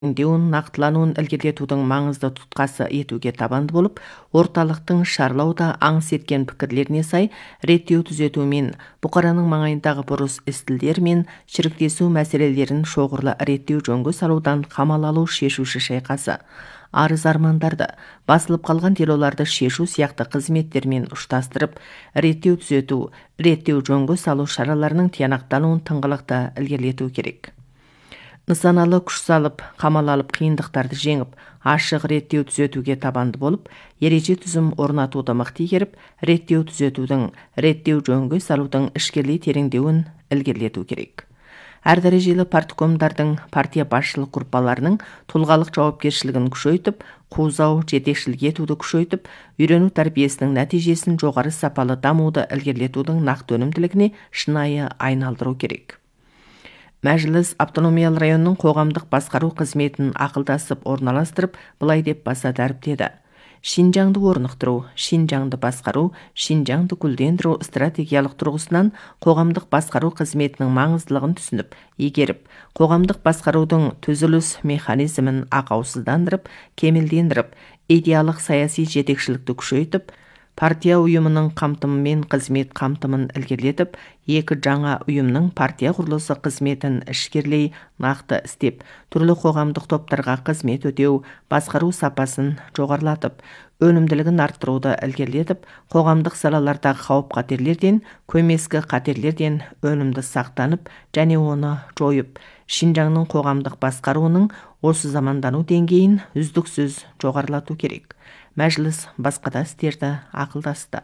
Деуін нақтылануын ілгерілетудің маңызды тұтқасы етуге табанды болып, орталықтың шарлауда аңыс еткен пікірлеріне сай реттеу түзету мен бұқараның маңайындағы бұрыс істілдер мен шіріктесу мәселелерін шоғырлы реттеу жөнге салудан қамал алу шешуші шайқасы. Арыз армандарды, басылып қалған делоларды шешу сияқты қызметтермен ұштастырып, реттеу түзету, реттеу жөнге салу шараларының тиянақталуын тыңғылықты ілгерілету керек. Нысаналы күш салып, қамал алып қиындықтарды жеңіп, ашық реттеу түзетуге табанды болып, ереже түзім орнатуды мықты игеріп, реттеу түзетудің, реттеу жөнге салудың ішкерлей тереңдеуін ілгерілету керек. Әр дәрежелі парткомдардың, партия басшылық группаларының тұлғалық жауапкершілігін күшейтіп, қуызау, жетекшілік етуді күшейтіп, үйрену тәрбиесінің нәтижесін жоғары сапалы дамуды ілгерілетудің нақты өнімділігіне шынайы айналдыру керек. Мәжіліс автономиялы районның қоғамдық басқару қызметін ақылдасып орналастырып, былай деп баса дәріптеді. Шинжаңды орнықтыру, Шинжаңды басқару, Шинжаңды гүлдендіру стратегиялық тұрғысынан қоғамдық басқару қызметінің маңыздылығын түсініп, игеріп, қоғамдық басқарудың түзіліс механизмін ақаусыздандырып, кемелдендіріп, идеялық саяси жетекшілікті күшейтіп, партия ұйымының қамтымымен қызмет қамтымын ілгерілетіп, екі жаңа ұйымның партия құрылысы қызметін ішкерлей нақты істеп, түрлі қоғамдық топтарға қызмет өтеу, басқару сапасын жоғарылатып, өнімділігін арттыруды ілгерілетіп, қоғамдық салалардағы қауіп-қатерлерден, көмескі қатерлерден өнімді сақтанып, және оны жойып, Шинжаңның қоғамдық басқаруының осы замандану деңгейін үздіксіз жоғарылату керек. Мәжіліс басқа да істерді ақылдасты.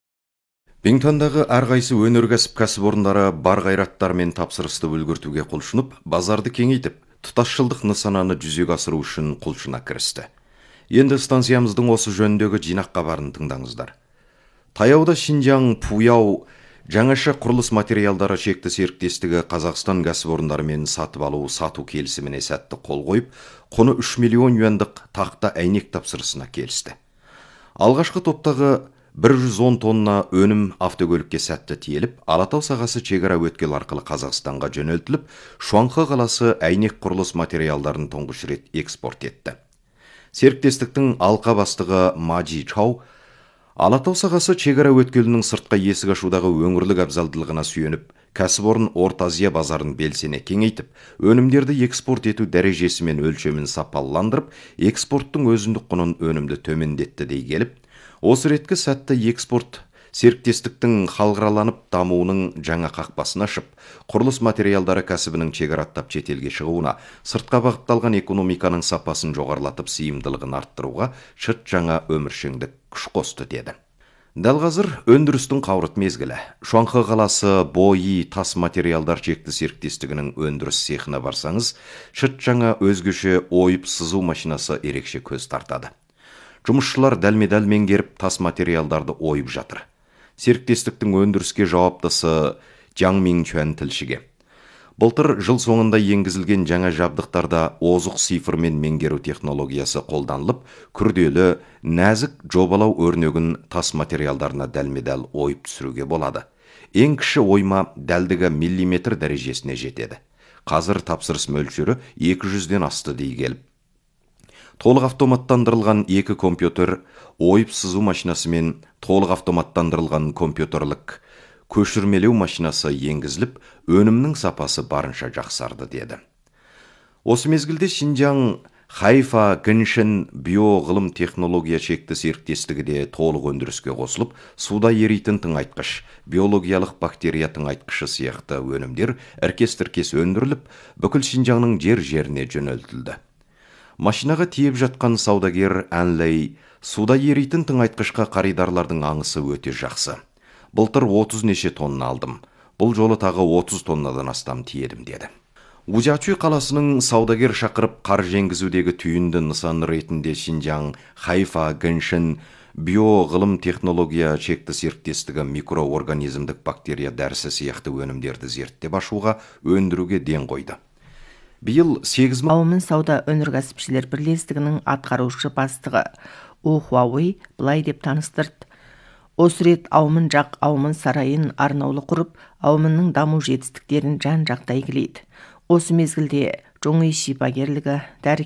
Беңтандағы әрқайсы өнеркәсіп кәсіпорындары бар қайраттарымен тапсырысты үлгертуге құлшынып, базарды кеңейтіп, тұтасшылдық нысананы жүзеге асыру үшін құлшына кірісті. Енді станциямыздың осы жөніндегі жинақ хабарын тыңдаңыздар. Таяуда Шинжаң Пуяу жаңаша құрылыс материалдары шекті серіктестігі Қазақстан кәсіпорындарымен сатып алу-сату келісіміне сәтті қол қойып, құны 3 миллион юандық тақта әйнек тапсырысына келісті. Алғашқы топтағы 110 тонна өнім автокөлікке сәтті тиеліп, Алатау сағасы шекара өткел арқылы Қазақстанға жөнелтіліп, Шуанха қаласы әйнек құрылыс материалдарын тұңғыш рет экспорт етті. Серіктестіктің алқа бастығы Маджи Чау Алатау сағасы шекара өткелінің сыртқа есік ашудағы өңірлік абзалдылығына сүйеніп, кәсіпорын Орта Азия базарын белсене кеңейтіп, өнімдерді экспорт ету дәрежесі мен өлшемін сапаландырып, экспорттың өзіндік құнын өнімді төмендетті дей келіп, осы реткі сәтті экспорт серіктестіктің халықараланып дамуының жаңа қақпасын ашып, құрылыс материалдары кәсібінің шекараттап шетелге шығуына, сыртқа бағытталған экономиканың сапасын жоғарылатып, сыйымдылығын арттыруға шыт жаңа өміршеңдік күш қосты деді. Дәл қазір өндірістің қауырт мезгілі. Шуанха қаласы бойы тас материалдар шекті серіктестігінің өндіріс цехына барсаңыз, шыт жаңа өзгеше ойып сызу машинасы ерекше көз тартады. Жұмысшылар дәлме-дәл меңгеріп тас материалдарды ойып жатыр. Серіктестіктің өндіріске жауаптысы Жаң Минчуан тілшіге. Былтыр жыл соңында енгізілген жаңа жабдықтарда озық цифрмен меңгеру технологиясы қолданылып, күрделі, нәзік жобалау өрнегін тас материалдарына дәлме-дәл ойып түсіруге болады. Ең кіші ойма дәлдігі миллиметр дәрежесіне жетеді. Қазір тапсырыс мөлшері 200-ден асты дей келіп. Толық автоматтандырылған екі компьютер, ойып сызу машинасы мен толық автоматтандырылған компьютерлік көшірмелеу машинасы енгізіліп, өнімнің сапасы барынша жақсарды деді. Осы мезгілде Шинжаң Хайфа Гіншін биоғылым технология шекті серіктестігі де толық өндіріске қосылып, суда еритін тыңайтқыш, биологиялық бактерия тыңайтқышы сияқты өнімдер іркес-тіркес өндіріліп, бүкіл Шинжаңның жер-жеріне жөнелтілді. Машинаға тиеп жатқан саудагер Әнлей суда еритін тыңайтқышқа қаридарлардың аңысы өте жақсы. Былтыр 30 неше тонна алдым. Бұл жолы тағы 30 тоннадан астам тиедім деді. Ужачуй қаласының саудагер шақырып қар жеңгізудегі түйінді нысан ретінде Шинжаң Хайфа Гіншін биоғылым технология шекті серіктестігі микроорганизмдік бактерия дәрісі сияқты өнімдерді зерттеп ашуға, өндіруге ден қойды. Биыл 8 Аумын сауда өнеркәсіпшілер бірлестігінің атқарушы бастығы У Хуауи былай деп таныстырды. Осы рет Аумын жақ Аумын сарайын арнаулы құрып, Аумынның даму жетістіктерін жан-жақты игілейді. Осы мезгілде жоңый шипагерлігі,